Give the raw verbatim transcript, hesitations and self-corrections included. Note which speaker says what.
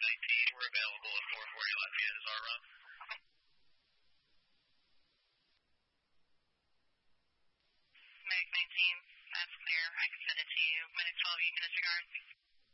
Speaker 1: nineteen. We're available at four forty Lafayette is our run.
Speaker 2: Medic nineteen, that's clear. I can send it to you. Medic twelve, you can disregard.